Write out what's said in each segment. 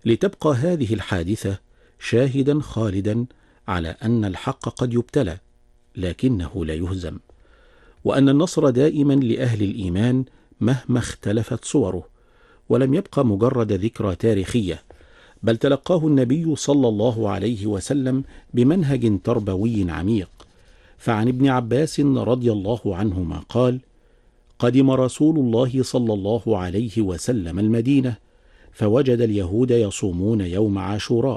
لتبقى هذه الحادثة شاهدا خالدا على أن الحق قد يبتلى لكنه لا يهزم، وأن النصر دائما لأهل الإيمان مهما اختلفت صوره، ولم يبقى مجرد ذكرى تاريخية، بل تلقاه النبي صلى الله عليه وسلم بمنهج تربوي عميق. فعن ابن عباس رضي الله عنهما قال: قدم رسول الله صلى الله عليه وسلم المدينة، فوجد اليهود يصومون يوم عاشوراء،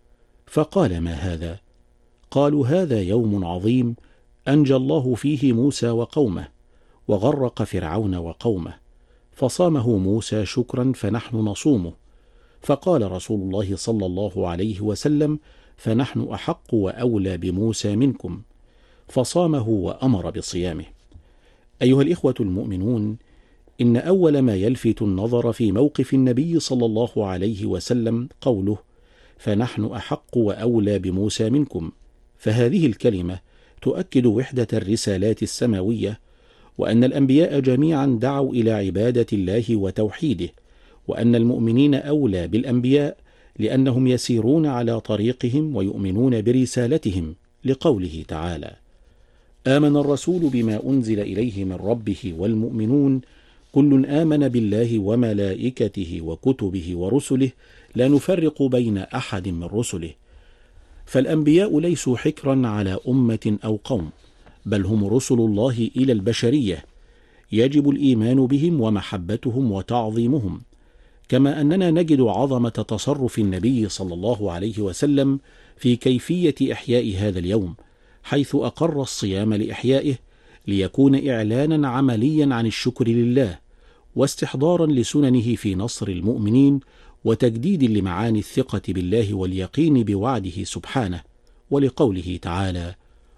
فقال: ما هذا؟ قالوا: هذا يوم عظيم أنجى الله فيه موسى وقومه، وغرق فرعون وقومه، فصامه موسى شكرا فنحن نصومه. فقال رسول الله صلى الله عليه وسلم: فنحن أحق وأولى بموسى منكم، فصامه وأمر بصيامه. أيها الإخوة المؤمنون، إن أول ما يلفت النظر في موقف النبي صلى الله عليه وسلم قوله: فنحن أحق وأولى بموسى منكم، فهذه الكلمة تؤكد وحدة الرسالات السماوية، وأن الأنبياء جميعا دعوا إلى عبادة الله وتوحيده، وأن المؤمنين أولى بالأنبياء لأنهم يسيرون على طريقهم ويؤمنون برسالتهم، لقوله تعالى: آمن الرسول بما أنزل إليه من ربه والمؤمنون كل آمن بالله وملائكته وكتبه ورسله لا نفرق بين أحد من رسله. فالأنبياء ليسوا حكرا على أمة أو قوم، بل هم رسل الله إلى البشرية، يجب الإيمان بهم ومحبتهم وتعظيمهم، كما أننا نجد عظمة تصرف النبي صلى الله عليه وسلم في كيفية إحياء هذا اليوم، حيث أقر الصيام لإحيائه ليكون إعلانا عمليا عن الشكر لله، واستحضارا لسننه في نصر المؤمنين، وتجديد لمعاني الثقة بالله واليقين بوعده سبحانه، ولقوله تعالى: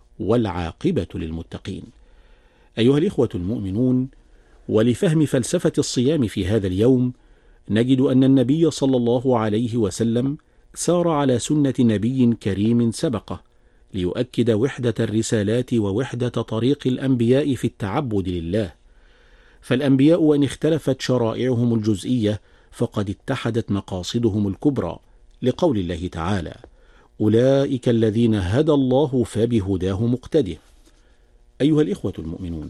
والعاقبة للمتقين. أيها الإخوة المؤمنون، ولفهم فلسفة الصيام في هذا اليوم، نجد أن النبي صلى الله عليه وسلم سار على سنة نبي كريم سبقه، ليؤكد وحدة الرسالات ووحدة طريق الأنبياء في التعبد لله. فالأنبياء وإن اختلفت شرائعهم الجزئية فقد اتحدت مقاصدهم الكبرى، لقول الله تعالى: أولئك الذين هدى الله فبهداه مقتده. أيها الإخوة المؤمنون،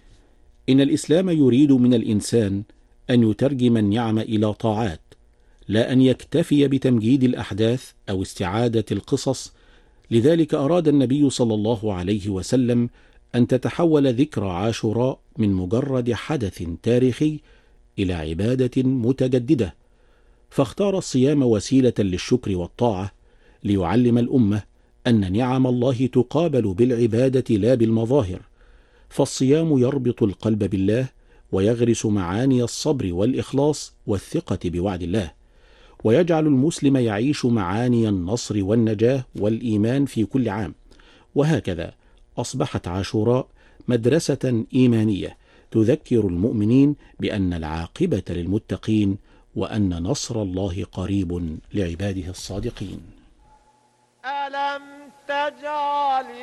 إن الإسلام يريد من الإنسان أن يترجم النعم إلى طاعات، لا أن يكتفي بتمجيد الأحداث أو استعادة القصص. لذلك أراد النبي صلى الله عليه وسلم أن تتحول ذكرى عاشوراء من مجرد حدث تاريخي إلى عبادة متجددة، فاختار الصيام وسيلة للشكر والطاعة، ليعلم الأمة أن نعم الله تقابل بالعبادة لا بالمظاهر. فالصيام يربط القلب بالله، ويغرس معاني الصبر والإخلاص والثقة بوعد الله، ويجعل المسلم يعيش معاني النصر والنجاة والإيمان في كل عام. وهكذا أصبحت عاشوراء مدرسة إيمانية تذكر المؤمنين بأن العاقبة للمتقين، وأن نصر الله قريب لعباده الصادقين. ألم تجعل